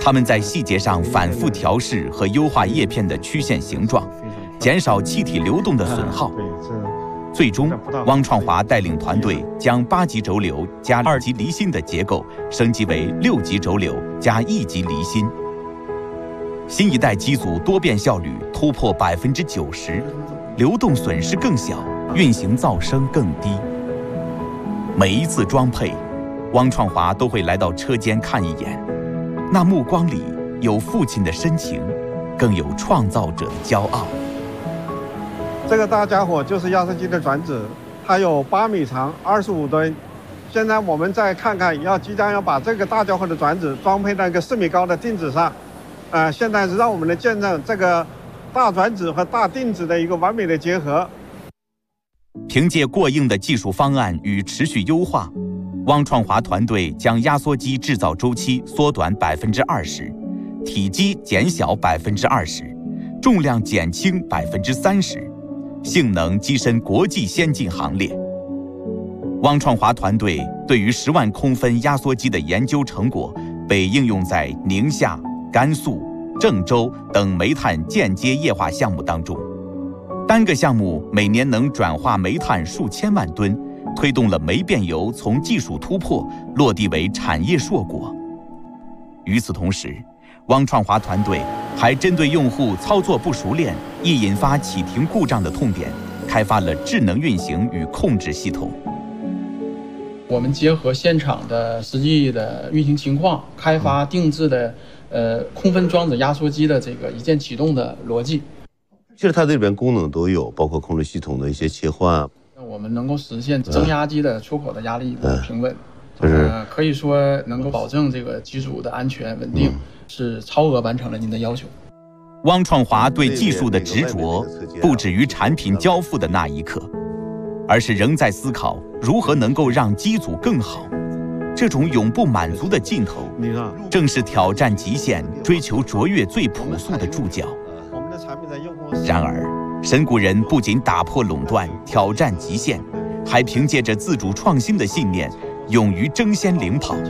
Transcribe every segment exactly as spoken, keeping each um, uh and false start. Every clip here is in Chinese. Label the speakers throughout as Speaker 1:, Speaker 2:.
Speaker 1: 他们在细节上反复调试和优化叶片的曲线形状，减少气体流动的损耗。最终，汪创华带领团队将八级轴流加二级离心的结构升级为六级轴流加一级离心。新一代机组多变效率突破百分之九十，流动损失更小，运行噪声更低。每一次装配，汪创华都会来到车间看一眼，那目光里有父亲的深情，更有创造者的骄傲。
Speaker 2: 这个大家伙就是压缩机的转子，它有八米长，二十五吨。现在我们再看看，要即将要把这个大家伙的转子装配到一个四米高的定子上。呃，现在是让我们来见证这个大转子和大定子的一个完美的结合。
Speaker 1: 凭借过硬的技术方案与持续优化，汪创华团队将压缩机制造周期缩短百分之二十，体积减小百分之二十，重量减轻百分之三十，性能跻身国际先进行列。汪创华团队对于十万空分压缩机的研究成果被应用在宁夏、甘肃、郑州等煤炭间接液化项目当中，单个项目每年能转化煤炭数千万吨，推动了煤变油从技术突破落地为产业硕果。与此同时，汪创华团队还针对用户操作不熟练易引发启停故障的痛点，开发了智能运行与控制系统。
Speaker 3: 我们结合现场的实际的运行情况，开发定制的呃空分装置压缩机的这个一键启动的逻辑。
Speaker 4: 其实它这里边功能都有，包括控制系统的一些切换。
Speaker 3: 我们能够实现增压机的出口的压力的平稳，
Speaker 4: 嗯、就是、
Speaker 3: 呃、可以说能够保证这个机组的安全稳定，嗯、是超额完成了您的要求。
Speaker 1: 汪创华对技术的执着不止于产品交付的那一刻，而是仍在思考如何能够让机组更好。这种永不满足的劲头，正是挑战极限、追求卓越最朴素的注脚。然而，神谷人不仅打破垄断、挑战极限，还凭借着自主创新的信念，勇于争先领跑。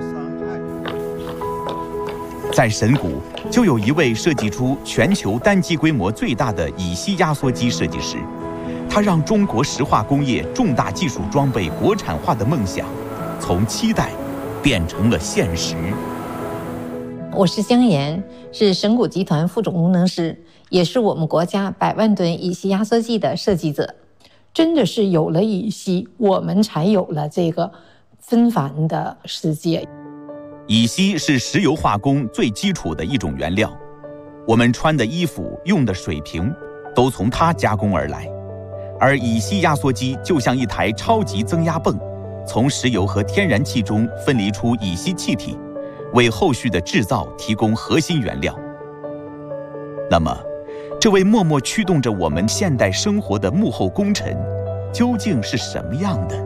Speaker 1: 在神谷，就有一位设计出全球单机规模最大的乙烯压缩机设计师，他让中国石化工业重大技术装备国产化的梦想，从期待变成了现实。
Speaker 5: 我是姜岩，是神谷集团副总工程师，也是我们国家百万吨乙烯压缩机的设计者。真的是有了乙烯，我们才有了这个纷繁的世界。
Speaker 1: 乙烯是石油化工最基础的一种原料，我们穿的衣服、用的水瓶都从它加工而来。而乙烯压缩机就像一台超级增压泵，从石油和天然气中分离出乙烯气体，为后续的制造提供核心原料。那么，这位默默驱动着我们现代生活的幕后功臣，究竟是什么样的？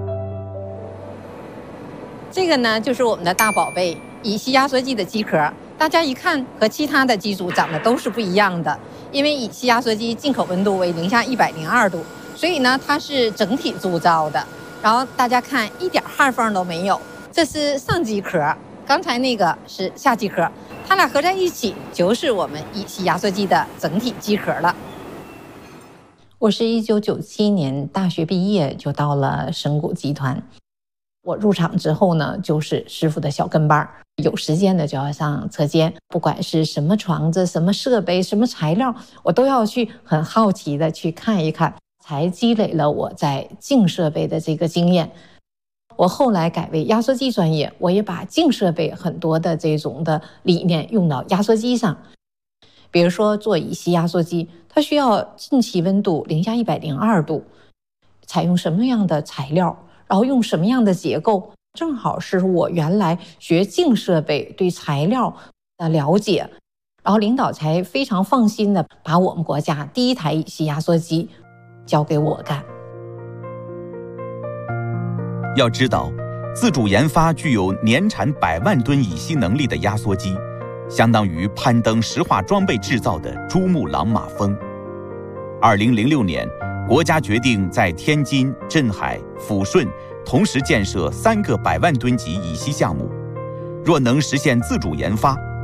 Speaker 5: 这个呢，就是我们的大宝贝乙烯压缩机的机壳。大家一看和其他的机组长得都是不一样的，因为乙烯压缩机进口温度为零下一百零二度，所以呢，它是整体铸造的。然后大家看，一点焊缝都没有，这是上机壳，刚才那个是下机壳，它俩合在一起就是我们乙烯压缩机的整体机壳了。我是一九九七年大学毕业就到了神谷集团，我入场之后呢，就是师傅的小跟班，有时间的就要上车间，不管是什么床子、什么设备、什么材料，我都要去很好奇的去看一看，才积累了我在静设备的这个经验。我后来改为压缩机专业，我也把静设备很多的这种的理念用到压缩机上。比如说做乙烯压缩机，它需要进气温度零下一百零二度，采用什么样的材料，然后用什么样的结构，正好是我原来学静设备对材料的了解，然后领导才非常放心的把我们国家第一台乙烯压缩机交给我干。
Speaker 1: 要知道，自主研发具有年产百万吨乙烯能力的压缩机，相当于攀登石化装备制造的珠穆朗玛峰。二零零六年，国家决定在天津、镇海、抚顺同时建设三个百万吨级乙烯项目。若能实现自主研发，